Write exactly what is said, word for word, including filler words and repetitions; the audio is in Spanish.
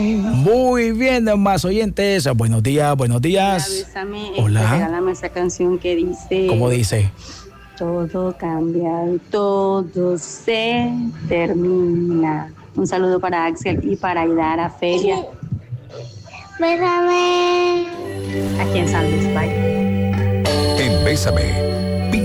Muy bien, más oyentes. Buenos días, buenos días. Avísame, Hola. este, regálame esa canción que dice... ¿Cómo dice? Todo cambia y todo se termina. Un saludo para Axel y para Aidara Feria. Bésame. Aquí en San Luis, bye. En Bésame,